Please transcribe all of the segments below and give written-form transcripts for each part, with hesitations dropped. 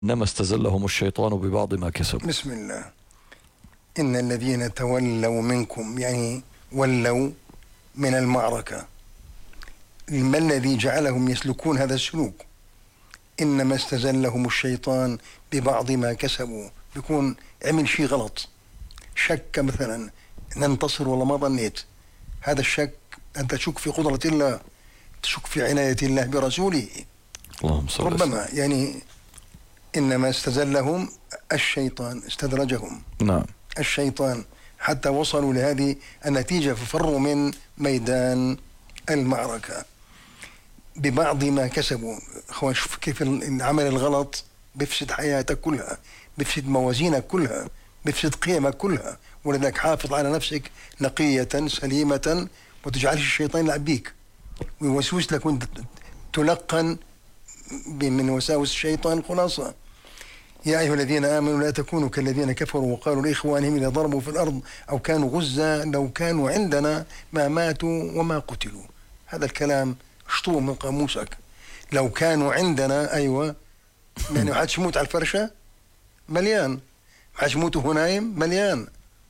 إنما استزلهم الشيطان ببعض ما كسبوا. بسم الله. إن الذين تولوا منكم، يعني ولوا من المعركة، ما الذي جعلهم يسلكون هذا السلوك؟ إنما استزلهم الشيطان ببعض ما كسبوا. بيكون عمل شيء غلط، شك مثلا ننتصر والله ما ظنيت، هذا الشك أنت تشك في قدرة الله، تشك في عناية الله برسوله. اللهم صل وسلم. ربما يعني إنما استزلهم الشيطان، استدرجهم نعم الشيطان حتى وصلوا لهذه النتيجة، ففروا من ميدان المعركة ببعض ما كسبوا. أخوان شوف كيف العمل الغلط بيفسد حياتك كلها، بيفسد موازينك كلها، بيفسد قيمك كلها. ولذلك حافظ على نفسك نقية سليمة، وتجعلش الشيطان يلعب بيك ويوسوس لك وانت تلقن من وساوس الشيطان. خلاصة: يا أيها الذين آمنوا لا تكونوا كالذين كفروا وقالوا لإخوانهم إذا ضربوا في الأرض أو كانوا غزا لو كانوا عندنا ما ماتوا وما قتلوا. هذا الكلام اشطوه من قاموسك. لو كانوا عندنا، أيوة، يعني حدش يموت على الفرشة مليان، حدش يموت وهو نايم مليان،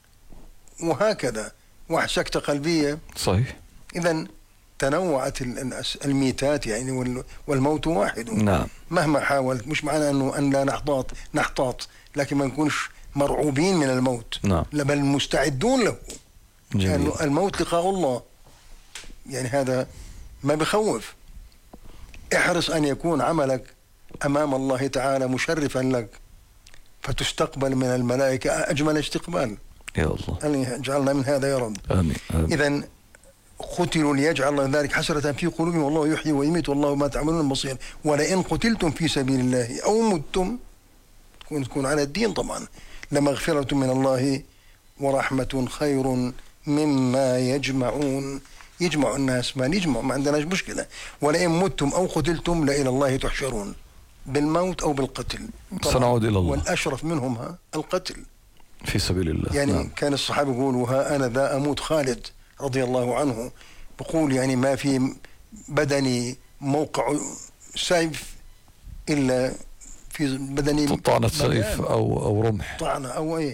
وهكذا. واحد سكتة قلبية صحيح. إذن تنوعت الميتات يعني، والموت واحد. نعم. مهما حاولت، مش معنى أنه أن لا نحتاط، لكن ما نكونش مرعوبين من الموت. نعم. بل مستعدون له، لأنه الموت لقاء الله، يعني هذا ما بخوف. احرص أن يكون عملك أمام الله تعالى مشرفا لك، فتستقبل من الملائكة أجمل استقبال. يا الله أن يجعلنا من هذا يا رب. آمين. إذن قتلوا ليجعل الله ذلك حسرة في قلوبهم والله يحيي ويميت والله ما تعملون بصير. ولئن قتلتم في سبيل الله أو متم، تكون على الدين طبعا، لمغفرة من الله ورحمة خير مما يجمعون. يجمع الناس ما نجمع، ما عندناش مشكلة. ولئن متم أو قتلتم لإلى الله تحشرون، بالموت أو بالقتل سنعود إلى الله، والأشرف منهم القتل في سبيل الله. يعني نعم. كان الصحابة يقولوا: ها أنا ذا أموت. خالد رضي الله عنه بقول: يعني ما في بدني موقع سيف إلا في بدني طعنة سيف أو رمح، طعنة أو إيه.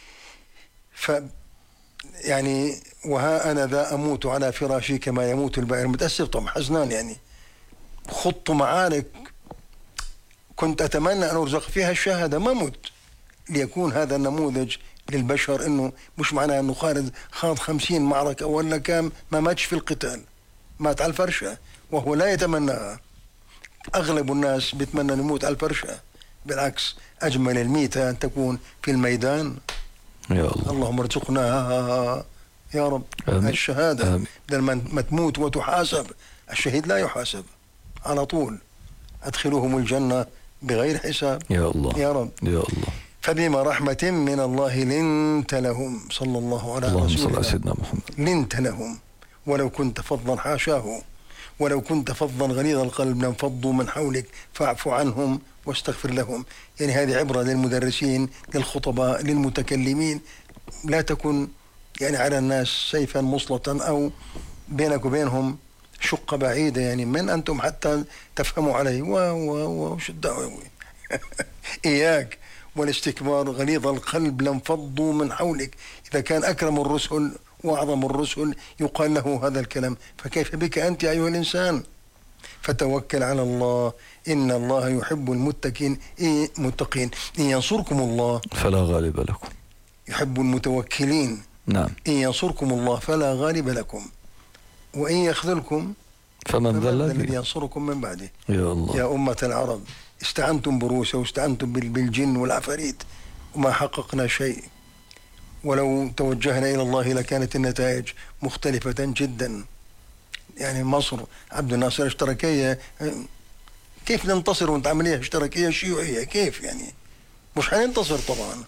يعني وها أنا ذا أموت على فراشي كما يموت البائر. متأسف طبعا، حزنان يعني. خضت معارك كنت أتمنى أن أرزق فيها الشهادة، ما مت. ليكون هذا النموذج للبشر، إنه مش معناه إنه خالد خاض 50 معركة ولا كام ما ماتش في القتال، مات على الفرشة وهو لا يتمناها. أغلب الناس بيتمنى نموت على الفرشة، بالعكس أجمل الميتة أن تكون في الميدان. يا الله. اللهم ارزقنا يا رب الشهادة. بدل ما تموت وتحاسب، الشهيد لا يحاسب على طول. أدخلوهم الجنة بغير حساب يا الله يا رب يا الله. فبما رحمة من الله لنت لهم، صلى الله على اللهم رسول صل على الله. سيدنا محمد. لنت لهم ولو كنت فظا، حاشاه، ولو كنت فظا غليظ القلب لانفضوا من حولك فاعف عنهم واستغفر لهم. يعني هذه عبرة للمدرسين، للخطباء، للمتكلمين. لا تكن يعني على الناس سيفا مسلطا أو بينك وبينهم شقة بعيدة. يعني من أنتم حتى تفهموا عليه وش الدعوة إياك والاستكبار غليظ القلب لانفضوا من حولك. إذا كان أكرم الرسل وأعظم الرسل يقال له هذا الكلام، فكيف بك أنت أيها الإنسان؟ فتوكل على الله، إن الله يحب المتقين. إن ينصركم الله فلا غالب لكم. يحب المتوكلين. نعم. إن ينصركم الله فلا غالب لكم، وإن يخذلكم فمن ذا الذي ينصركم من بعده. يا الله. يا أمة العرب، استعنتم بروسيا واستعنتم بالجن والعفاريت وما حققنا شيء. ولو توجهنا إلى الله لكانت النتائج مختلفة جدا. يعني مصر عبد الناصر اشتراكية، كيف ننتصر وانت عملية اشتراكية شيوعية؟ كيف يعني؟ مش حننتصر طبعا.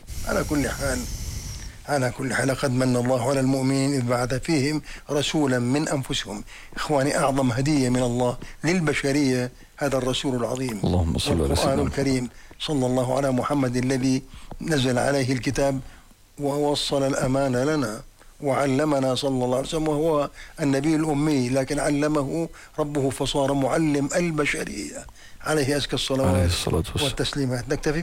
على كل حال قد من الله على المؤمنين إذ بعث فيهم رسولا من أنفسهم. إخواني، أعظم هدية من الله للبشرية هذا الرسول العظيم، اللهم صل على سيدنا القرآن الكريم، صلى الله على محمد الذي نزل عليه الكتاب ووصل الأمانة لنا وعلمنا صلى الله عليه وسلم، وهو النبي الأمي، لكن علمه ربه فصار معلم البشرية، عليه أزكى عليه الصلوات الصلاة والسلام. والتسليمات. نكتفي